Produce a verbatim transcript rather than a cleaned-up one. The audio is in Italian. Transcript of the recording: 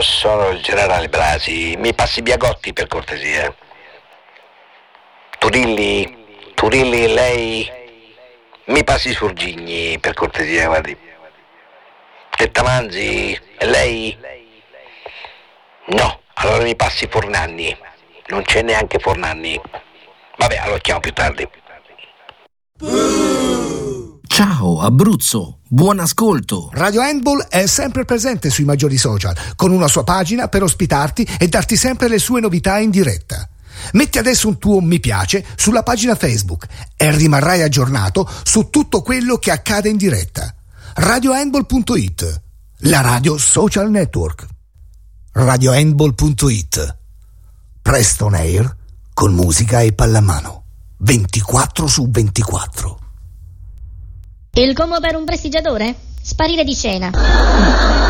sono il generale Brasi. Mi passi Biagotti per cortesia. Turilli, Turilli, lei mi passi Surgigni per cortesia, guardi. Tettamanzi, lei? No, allora mi passi Fornanni. Non c'è neanche Fornanni. Vabbè, allora chiamo più tardi. Ciao Abruzzo, buon ascolto. Radio Handball è sempre presente sui maggiori social, con una sua pagina per ospitarti e darti sempre le sue novità in diretta. Metti adesso un tuo mi piace sulla pagina Facebook e rimarrai aggiornato su tutto quello che accade in diretta. radio handball punto it, la radio social network. radio handball punto it. Presto on air con musica e pallamano. ventiquattro su ventiquattro. Il combo per un prestigiatore? Sparire di scena.